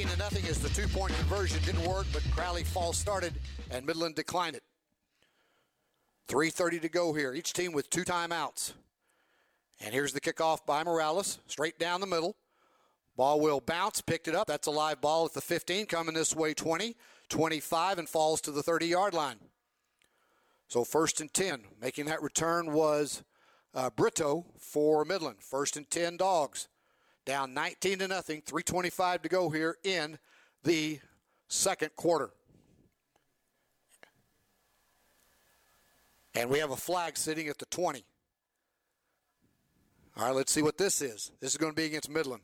0 as the two-point conversion didn't work, but Crowley false started and Midland declined it. 3:30 to go here. Each team with 2 timeouts. And here's the kickoff by Morales, straight down the middle. Ball will bounce, picked it up. That's a live ball at the 15, coming this way 20, 25, and falls to the 30-yard line. So 1st and 10. Making that return was Brito for Midland. 1st and 10 Dogs. Down 19-0, 3:25 to go here in the second quarter. And we have a flag sitting at the 20. All right, let's see what this is. This is going to be against Midland.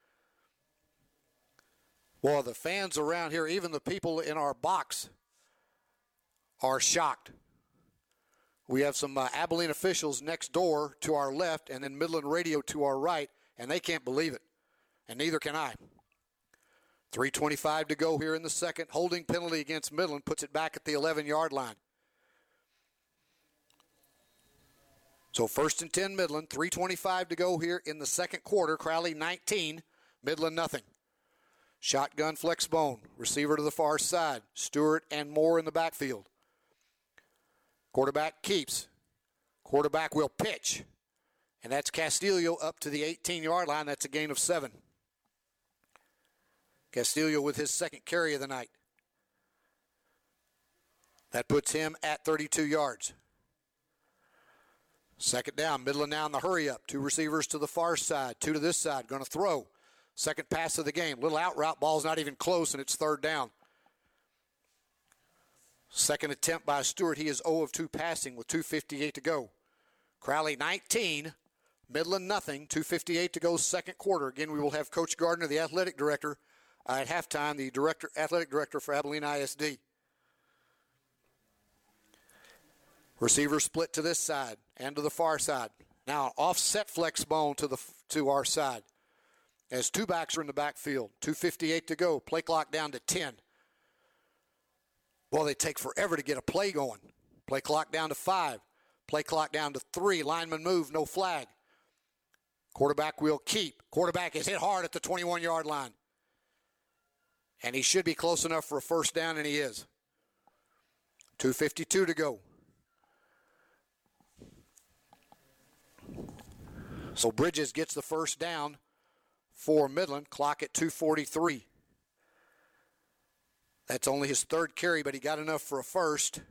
Well, the fans around here, even the people in our box, are shocked. We have some Abilene officials next door to our left and then Midland Radio to our right, and they can't believe it. And neither can I. 3:25 to go here in the second. Holding penalty against Midland puts it back at the 11-yard line. So 1st and 10 Midland, 3:25 to go here in the second quarter. Crowley 19, Midland nothing. Shotgun flex bone, receiver to the far side. Stewart and Moore in the backfield. Quarterback keeps. Quarterback will pitch. And that's Castillo up to the 18-yard line. That's a gain of 7. Castillo with his second carry of the night. That puts him at 32 yards. Second down, Midland now in the hurry up. 2 receivers to the far side, 2 to this side. Going to throw. Second pass of the game. Little out route. Ball's not even close, and it's 3rd down. Second attempt by Stewart. He is 0 of 2 passing with 2:58 to go. Crowley 19, Midland nothing. 2:58 to go second quarter. Again, we will have Coach Gardner, the athletic director, at halftime, the athletic director for Abilene ISD. Receiver split to this side and to the far side. Now offset flex bone to our side. As 2 backs are in the backfield. 2:58 to go. Play clock down to 10. Well, they take forever to get a play going. Play clock down to 5. Play clock down to 3. Lineman move, no flag. Quarterback will keep. Quarterback is hit hard at the 21-yard line. And he should be close enough for a first down, and he is. 2:52 to go. So Bridges gets the first down for Midland. Clock at 2:43. That's only his 3rd carry, but he got enough for a first.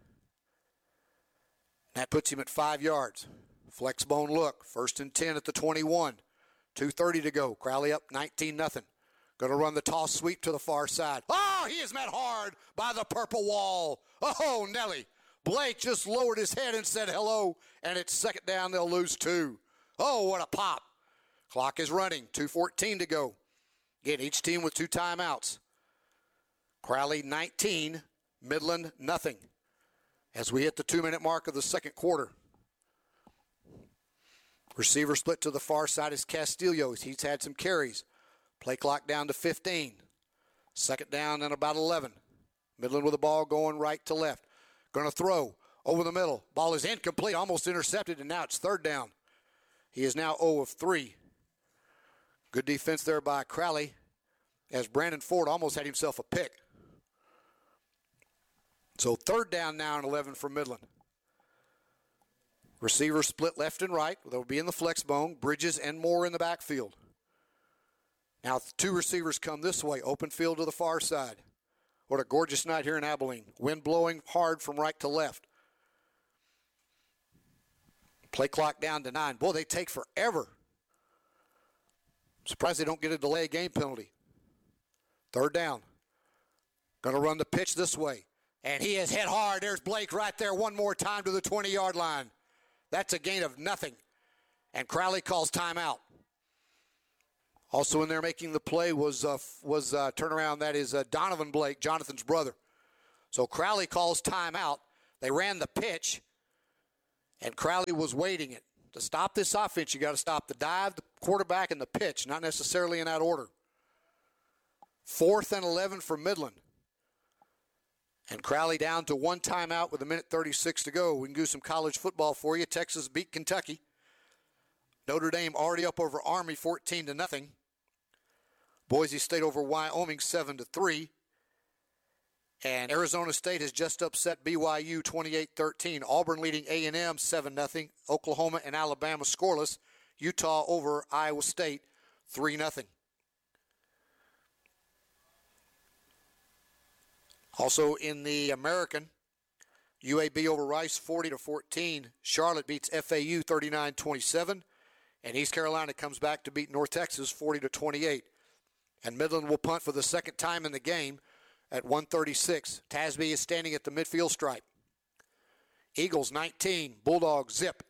That puts him at 5 yards. Flex bone look. 1st and 10 at the 21. 2:30 to go. Crowley up 19-0. Going to run the toss sweep to the far side. Oh, he is met hard by the purple wall. Oh, Nelly. Blake just lowered his head and said hello, and it's second down. They'll lose 2. Oh, what a pop. Clock is running. 2:14 to go. Again, each team with 2 timeouts. Crowley 19, Midland nothing. As we hit the 2-minute mark of the second quarter. Receiver split to the far side is Castillo. He's had some carries. Play clock down to 15. Second down and about 11. Midland with the ball going right to left. Going to throw over the middle. Ball is incomplete, almost intercepted, and now it's 3rd down. He is now 0 of 3. Good defense there by Crowley as Brandon Ford almost had himself a pick. So 3rd down now and 11 for Midland. Receiver split left and right. They'll be in the flex bone. Bridges and Moore in the backfield. Now 2 receivers come this way. Open field to the far side. What a gorgeous night here in Abilene. Wind blowing hard from right to left. Play clock down to 9. Boy, they take forever. I'm surprised they don't get a delay game penalty. 3rd down. Going to run the pitch this way. And he is hit hard. There's Blake right there one more time to the 20-yard line. That's a gain of nothing. And Crowley calls timeout. Also in there making the play was turnaround. That is Donovan Blake, Jonathan's brother. So Crowley calls timeout. They ran the pitch, and Crowley was waiting it. To stop this offense, you got to stop the dive, the quarterback, and the pitch, not necessarily in that order. 4th and 11 for Midland. And Crowley down to 1 timeout with 1:36 to go. We can do some college football for you. Texas beat Kentucky. Notre Dame already up over Army 14-0. Boise State over Wyoming 7-3. And Arizona State has just upset BYU 28-13. Auburn leading A&M 7-0. Oklahoma and Alabama scoreless. Utah over Iowa State 3-0. Also in the American, UAB over Rice 40-14. Charlotte beats FAU 39-27. And East Carolina comes back to beat North Texas 40-28. And Midland will punt for the second time in the game at 1:36. Tasby is standing at the midfield stripe. Eagles 19, Bulldogs zip.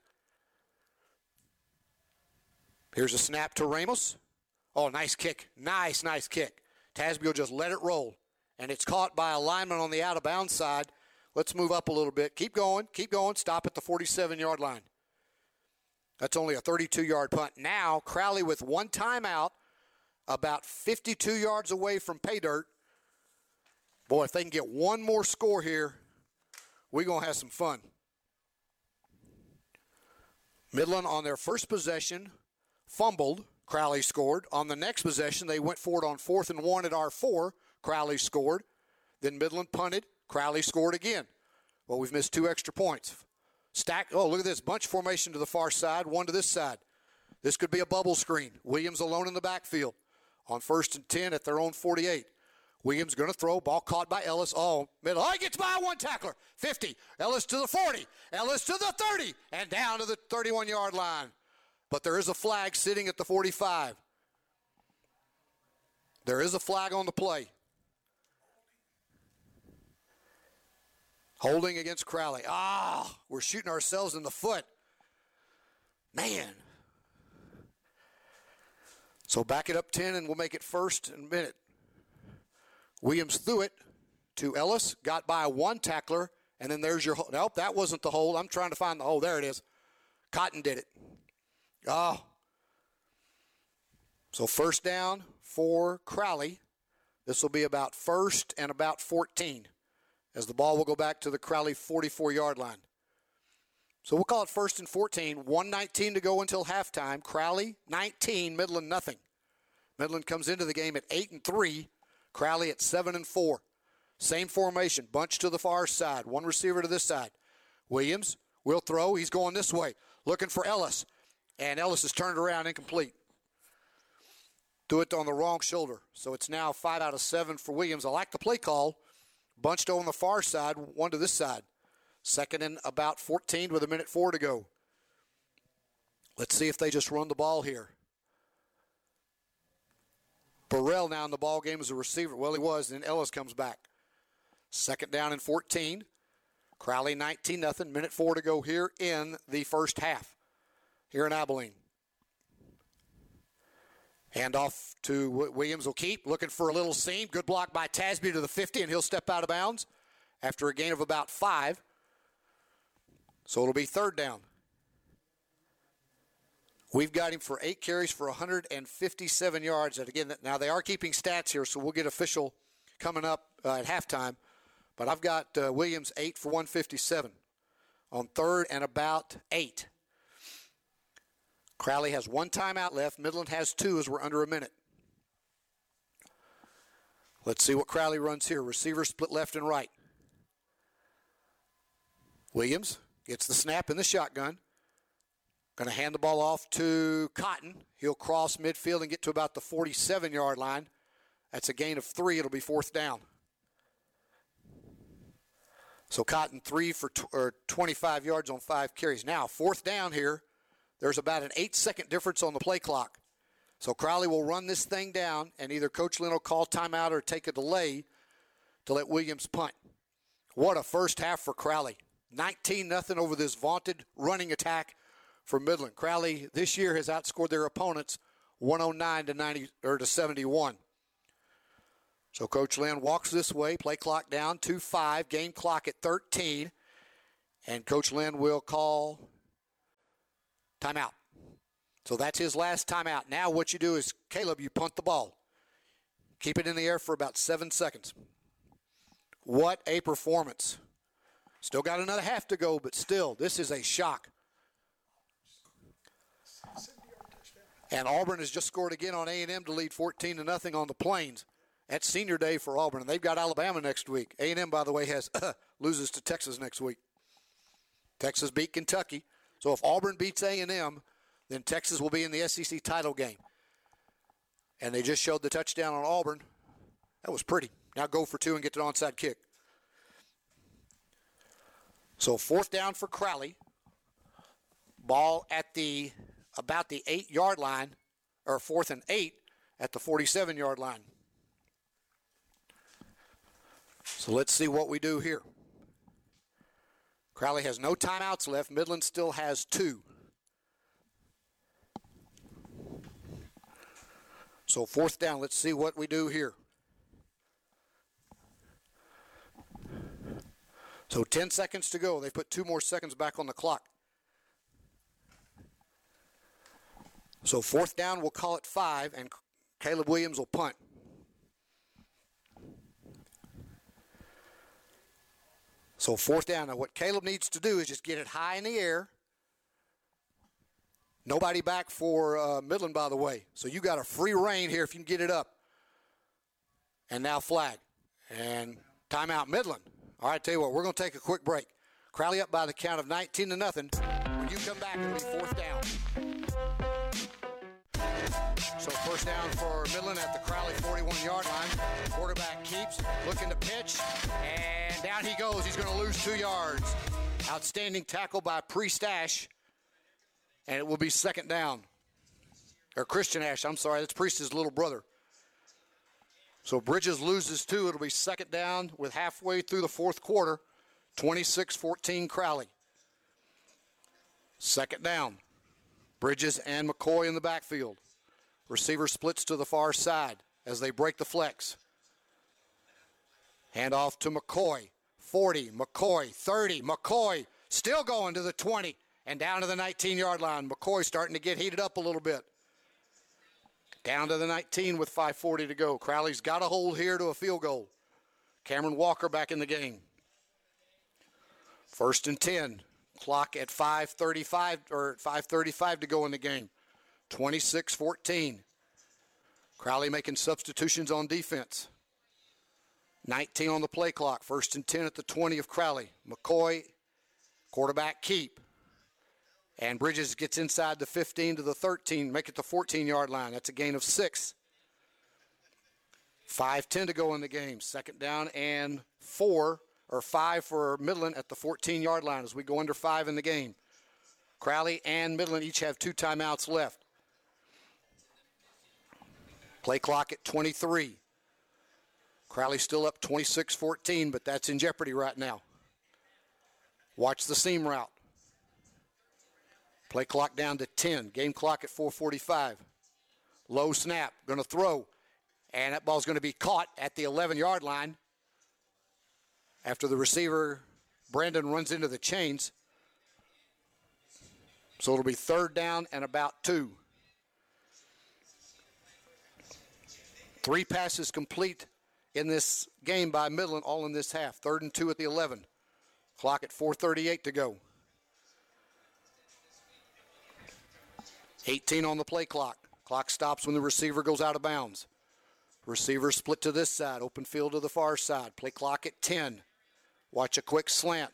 Here's a snap to Ramos. Oh, nice kick. Nice kick. Tasby will just let it roll. And it's caught by a lineman on the out-of-bounds side. Let's move up a little bit. Keep going. Stop at the 47-yard line. That's only a 32-yard punt. Now, Crowley with one timeout, about 52 yards away from pay dirt. Boy, if they can get one more score here, we're going to have some fun. Midland on their first possession fumbled. Crowley scored. On the next possession, they went for it on 4th and 1 at R4. Crowley scored. Then Midland punted. Crowley scored again. Well, we've missed 2 extra points. Oh, look at this. Bunch formation to the far side, one to this side. This could be a bubble screen. Williams alone in the backfield on 1st and 10 at their own 48. Williams going to throw. Ball caught by Ellis. Oh, middle. Oh, he gets by one tackler. 50. Ellis to the 40. Ellis to the 30. And down to the 31-yard line. But there is a flag sitting at the 45. There is a flag on the play. Holding against Crowley. We're shooting ourselves in the foot. Man. So back it up 10, and we'll make it 1st and minute. Williams threw it to Ellis, got by one tackler, and then there's your hold. Nope, that wasn't the hold. I'm trying to find the hold. There it is. Cotton did it. So first down for Crowley. This will be about 1st and about 14 as the ball will go back to the Crowley 44-yard line. So we'll call it 1st and 14. 1:19 to go until halftime. Crowley 19, Midland nothing. Midland comes into the game at 8-3. Crowley at 7-4. Same formation, bunch to the far side, one receiver to this side. Williams will throw. He's going this way, looking for Ellis. And Ellis is turned around, incomplete. Threw it on the wrong shoulder. So it's now 5 out of 7 for Williams. I like the play call. Bunched on the far side, one to this side. 2nd and about 14 with 1:04 to go. Let's see if they just run the ball here. Burrell now in the ball game as a receiver. Well, he was, and Ellis comes back. 2nd down and 14. Crowley 19-0. 1:04 to go here in the first half. Here in Abilene. Handoff to Williams will keep. Looking for a little seam. Good block by Tasby to the 50, and he'll step out of bounds after a gain of about 5. So it'll be 3rd down. We've got him for 8 carries for 157 yards. And again, now they are keeping stats here, so we'll get official coming up at halftime. But I've got Williams 8 for 157 on 3rd and about 8. Crowley has 1 timeout left. Midland has 2 as we're under a minute. Let's see what Crowley runs here. Receivers split left and right. Williams gets the snap in the shotgun. Going to hand the ball off to Cotton. He'll cross midfield and get to about the 47-yard line. That's a gain of 3. It'll be 4th down. So Cotton 3 for 25 yards on 5 carries. Now, 4th down here. There's about an 8-second difference on the play clock. So Crowley will run this thing down, and either Coach Lynn will call timeout or take a delay to let Williams punt. What a first half for Crowley. 19-0 over this vaunted running attack for Midland. Crowley this year has outscored their opponents 109 to 71. So Coach Lynn walks this way, play clock down, 2-5, game clock at 13, and Coach Lynn will call timeout. So that's his last timeout. Now what you do is, Caleb, you punt the ball. Keep it in the air for about 7 seconds. What a performance. Still got another half to go, but still, this is a shock. And Auburn has just scored again on A&M to lead 14-0 on the Plains. That's senior day for Auburn, and they've got Alabama next week. A&M, by the way, has loses to Texas next week. Texas beat Kentucky. So if Auburn beats A&M, then Texas will be in the SEC title game. And they just showed the touchdown on Auburn. That was pretty. Now go for two and get an onside kick. So 4th down for Crowley. Ball at about the 8-yard line, or 4th and 8 at the 47-yard line. So let's see what we do here. Crowley has no timeouts left. Midland still has 2. So 4th down, let's see what we do here. So 10 seconds to go. They put 2 more seconds back on the clock. So 4th down, we'll call it 5, and Caleb Williams will punt. So 4th down. Now what Caleb needs to do is just get it high in the air. Nobody back for Midland, by the way. So you got a free reign here if you can get it up. And now flag. And timeout Midland. All right, tell you what, we're going to take a quick break. Crowley up by the count of 19-0. When you come back, it'll be 4th down. So 1st down for Midland at the Crowley 41-yard line. Quarterback keeps looking to pitch, and down he goes. He's going to lose 2 yards. Outstanding tackle by Priest Ash, and it will be 2nd down. Or Christian Ash, I'm sorry. That's Priest's little brother. So Bridges loses 2. It'll be 2nd down with halfway through the 4th quarter. 26-14 Crowley. 2nd down. Bridges and McCoy in the backfield. Receiver splits to the far side as they break the flex. Hand off to McCoy. 40, McCoy, 30, McCoy still going to the 20 and down to the 19-yard line. McCoy starting to get heated up a little bit. Down to the 19 with 5:40 to go. Crowley's got a hold here to a field goal. Cameron Walker back in the game. 1st and 10. Clock at 5:35 to go in the game. 26-14. Crowley making substitutions on defense. 19 on the play clock. 1st and 10 at the 20 of Crowley. McCoy, quarterback keep. And Bridges gets inside the 15 to the 13, make it the 14-yard line. That's a gain of 6. 5:10 to go in the game. 2nd down and 5 for Midland at the 14-yard line as we go under 5 in the game. Crowley and Midland each have 2 timeouts left. Play clock at 23. Crowley still up 26-14, but that's in jeopardy right now. Watch the seam route. Play clock down to 10. Game clock at 4:45. Low snap. Going to throw. And that ball's going to be caught at the 11-yard line after the receiver, Brandon, runs into the chains. So it'll be 3rd down and about 2. 3 passes complete in this game by Midland, all in this half. 3rd and 2 at the 11. Clock at 4:38 to go. 18 on the play clock. Clock stops when the receiver goes out of bounds. Receiver split to this side. Open field to the far side. Play clock at 10. Watch a quick slant.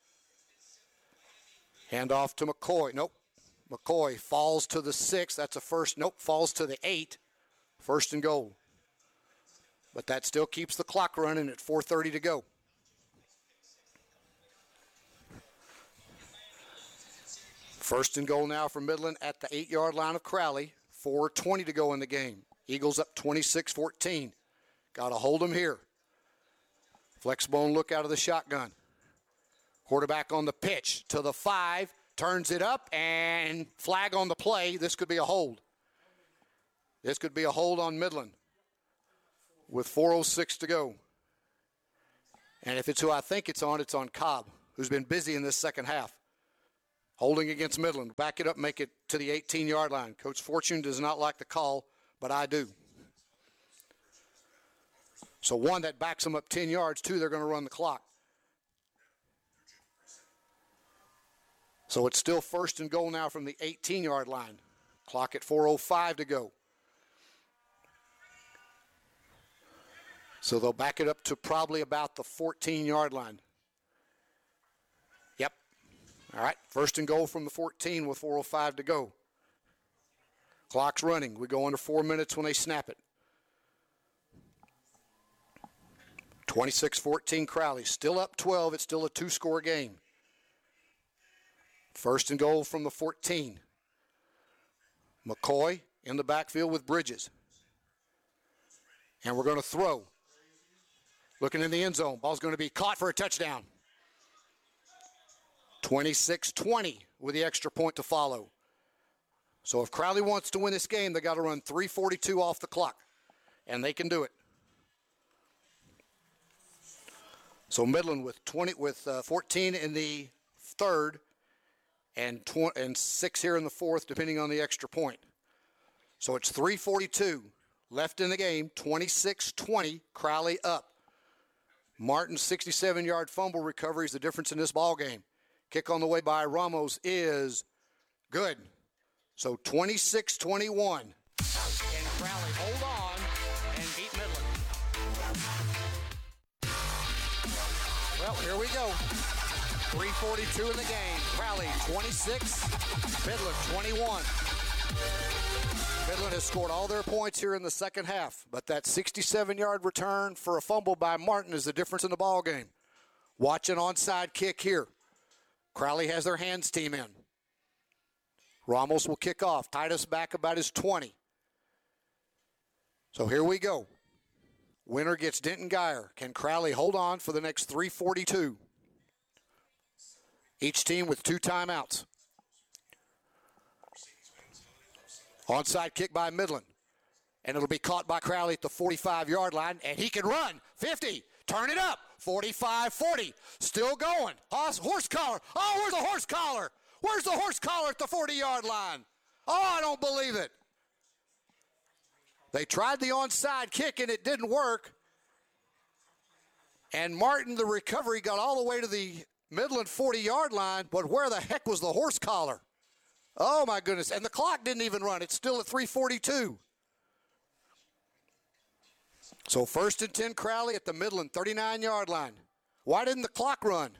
Hand off to McCoy. Nope. McCoy falls to the 6. That's a first. Nope. Falls to the 8. 1st and goal. But that still keeps the clock running at 4:30 to go. First and goal now for Midland at the 8-yard line of Crowley. 4:20 to go in the game. Eagles up 26-14. Got to hold them here. Flexbone look out of the shotgun. Quarterback on the pitch to the 5. Turns it up and flag on the play. This could be a hold. This could be a hold on Midland with 4:06 to go. And if it's who I think it's on Cobb, who's been busy in this second half. Holding against Midland. Back it up, make it to the 18-yard line. Coach Fortune does not like the call, but I do. So 1, that backs them up 10 yards. 2, they're going to run the clock. So it's still 1st and goal now from the 18-yard line. Clock at 4:05 to go. So they'll back it up to probably about the 14-yard line. Yep. All right, first and goal from the 14 with 4:05 to go. Clock's running. We go under 4 minutes when they snap it. 26-14 Crowley. Still up 12. It's still a two-score game. First and goal from the 14. McCoy in the backfield with Bridges. And we're going to throw. Looking in the end zone. Ball's going to be caught for a touchdown. 26-20 with the extra point to follow. So if Crowley wants to win this game, they got to run 3:42 off the clock. And they can do it. So Midland with 14 in the third and 6 here in the fourth, depending on the extra point. So it's 3:42 left in the game, 26-20, Crowley up. Martin's 67-yard fumble recovery is the difference in this ball game. Kick on the way by Ramos is good. So 26-21. Can Crowley hold on and beat Midland? Well, here we go. 3:42 in the game. Crowley 26, Midland 21. Midland has scored all their points here in the second half, but that 67-yard return for a fumble by Martin is the difference in the ball game. Watch an onside kick here. Crowley has their hands team in. Ramos will kick off. Titus back about his 20. So here we go. Winner gets Denton Guyer. Can Crowley hold on for the next 3:42? Each team with 2 timeouts. Onside kick by Midland. And it'll be caught by Crowley at the 45-yard line. And he can run. 50. Turn it up. 45, 40. Still going. Horse collar. Oh, where's the horse collar? Where's the horse collar at the 40-yard line? Oh, I don't believe it. They tried the onside kick, and it didn't work. And Martin, the recovery, got all the way to the Midland 40-yard line, but where the heck was the horse collar? Oh, my goodness. And the clock didn't even run. It's still at 3:42. So 1st and 10 Crowley at the Midland 39-yard line. Why didn't the clock run?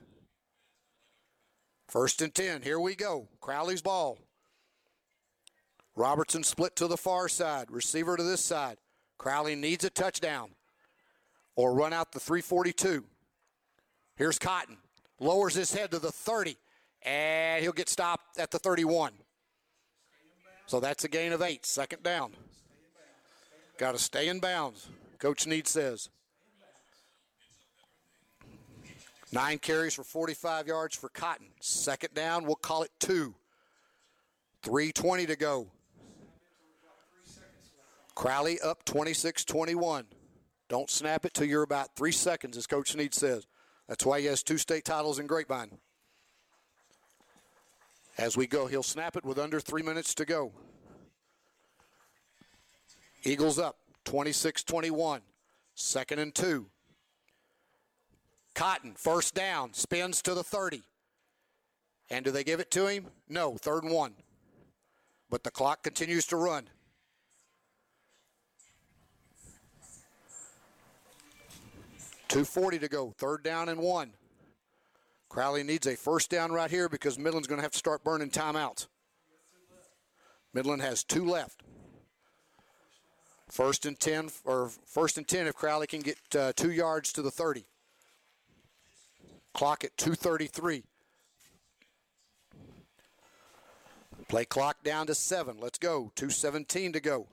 1st and 10. Here we go. Crowley's ball. Robertson split to the far side. Receiver to this side. Crowley needs a touchdown or run out the 3:42. Here's Cotton. Lowers his head to the 30, and he'll get stopped at the 31. So that's a gain of 8. Second down. Got to stay in bounds, Coach Need says. 9 carries for 45 yards for Cotton. Second down, we'll call it 2. 3:20 to go. Crowley up 26-21. Don't snap it till you're about 3 seconds, as Coach Need says. That's why he has 2 state titles in Grapevine. As we go, he'll snap it with under 3 minutes to go. Eagles up 26-21. 2nd and 2. Cotton, first down, spins to the 30. And do they give it to him? No, 3rd and 1. But the clock continues to run. .240 to go, 3rd down and 1. Crowley needs a first down right here because Midland's going to have to start burning timeouts. Midland has 2 left. 1st and 10 if Crowley can get 2 yards to the 30. Clock at 2:33. Play clock down to 7. Let's go. 2:17 to go.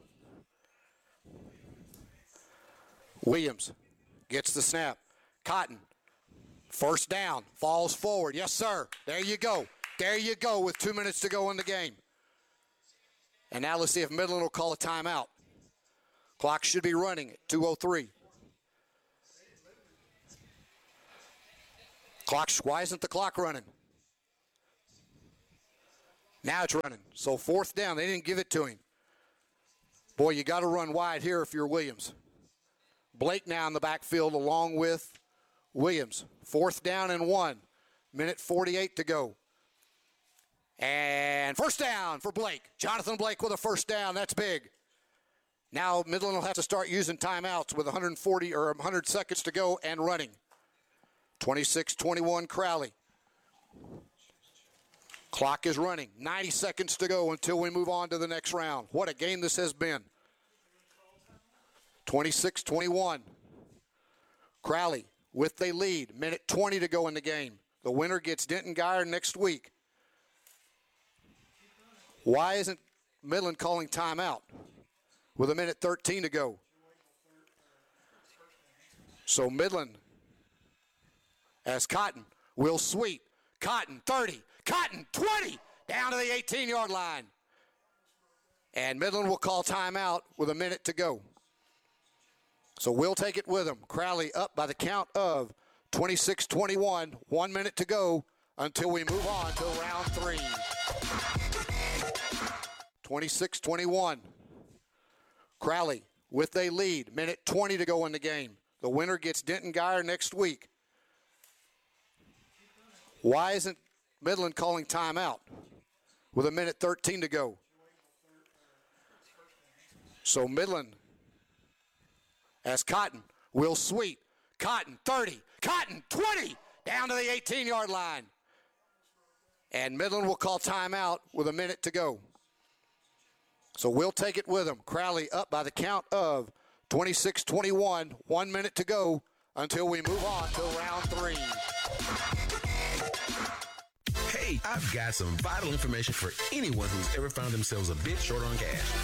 Williams gets the snap. Cotton. First down. Falls forward. Yes, sir. There you go. There you go with 2 minutes to go in the game. And now let's see if Midland will call a timeout. Clock should be running at 2:03. Why isn't the clock running? Now it's running. So 4th down. They didn't give it to him. Boy, you got to run wide here if you're Williams. Blake now in the backfield along with Williams. 4th down and 1. Minute 48 to go. And first down for Blake. Jonathan Blake with a first down. That's big. Now Midland will have to start using timeouts with 140 or 100 seconds to go and running. 26-21 Crowley. Clock is running. 90 seconds to go until we move on to the next round. What a game this has been. 26-21. Crowley with the lead. Minute 20 to go in the game. The winner gets Denton Guyer next week. Why isn't Midland calling timeout with a minute 13 to go? So Midland as Cotton will sweep. Cotton 30. Cotton 20. Down to the 18-yard line. And Midland will call timeout with a minute to go. So we'll take it with them. Crowley up by the count of 26-21. 1 minute to go until we move on to round 3. 26-21. Crowley with a lead. Minute 20 to go in the game. The winner gets Denton Guyer next week. Why isn't Midland calling timeout with a minute 13 to go? So Midland as Cotton will sweep. Cotton 30. Cotton 20. Down to the 18-yard line. And Midland will call timeout with a minute to go. So we'll take it with them. Crowley up by the count of 26-21. 1 minute to go until we move on to round 3. Hey, I've got some vital information for anyone who's ever found themselves a bit short on cash.